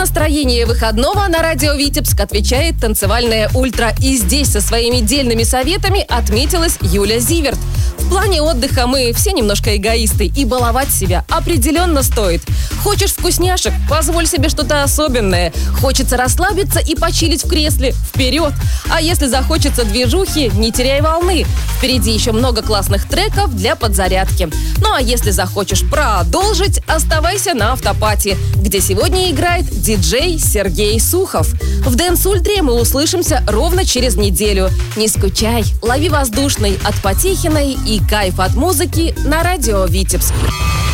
настроение выходного на радио «Витебск» отвечает танцевальная ультра. И здесь со своими дельными советами отметилась Юля Зиверт. В плане отдыха мы все немножко эгоисты, и баловать себя определенно стоит. Хочешь вкусняшек? Позволь себе что-то особенное. Хочется расслабиться и почилить в кресле? Вперед! А если захочется движухи, не теряй волны. Впереди еще много классных треков для подзарядки. Ну а если захочешь продолжить, оставайся на автопати, где сегодня играет диджей Сергей Сухов. В Дэнс-ультре мы услышимся ровно через неделю. Не скучай, лови воздушный от Потехиной и кайф от музыки на радио «Витебск».